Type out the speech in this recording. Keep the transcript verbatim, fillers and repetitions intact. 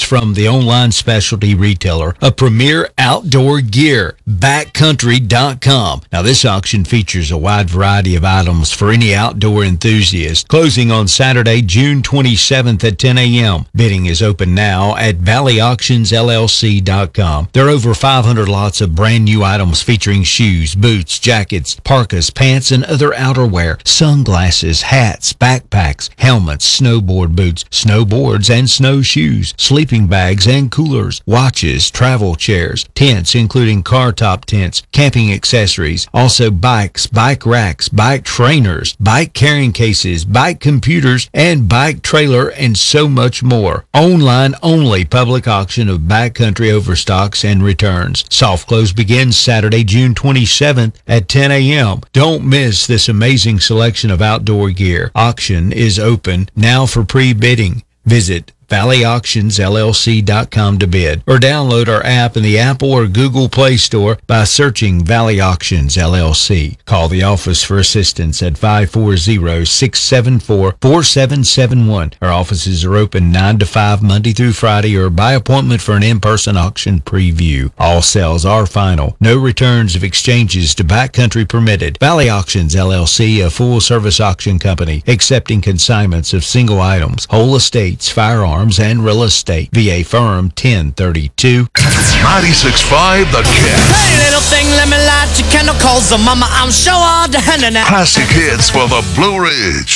from the online specialty retailer of premier outdoor gear, backcountry dot com. Now, this auction features a wide variety of items for any outdoor enthusiast. Closing on Saturday, June twenty-seventh at ten a.m. Bidding is open now at valley auctions l l c dot com. There are over five hundred lots of brand new items featuring shoes, boots, jackets, parkas, pants, and other outerwear, sunglasses, hats, backpacks, helmets, snowboard boots, snowboards and snowshoes, sleeping bags and coolers, watches, travel chairs, tents including car top tents, camping accessories, also bikes, bike racks, bike trainers, bike carrying cases, bike computers, and bike trailer, and so much more. Online only public auction of backcountry overstocks and returns. Soft close begins Saturday, June twenty-seventh at ten a.m. Don't miss this amazing selection of outdoor gear. Auction is open now for pre-bidding. Visit valley auctions l l c dot com to bid, or download our app in the Apple or Google Play Store by searching Valley Auctions L L C. Call the office for assistance at five four zero, six seven four, four seven seven one. Our offices are open nine to five Monday through Friday, or by appointment for an in-person auction preview. All sales are final. No returns of exchanges to backcountry permitted. Valley Auctions L L C, a full-service auction company, accepting consignments of single items, whole estates, firearms, and real estate. V A Firm ten thirty-two. ninety-six point five The Cat. Hey, little thing, let me light your candle, cause the mama, I'm sure all the hand in that. Classic hits for the Blue Ridge.